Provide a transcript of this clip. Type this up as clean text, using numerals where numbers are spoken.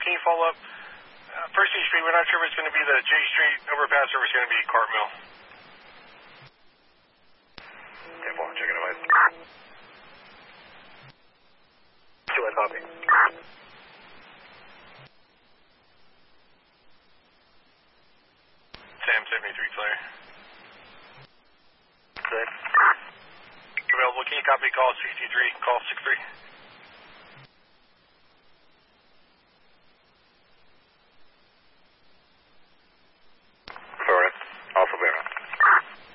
can you follow up? First E Street, we're not sure if it's going to be the J Street overpass or if it's going to be Cartmill. Okay, phone, checking device. 2-1 copy. Sam 73 clear. Clear. Available, can you copy call 63, call 63?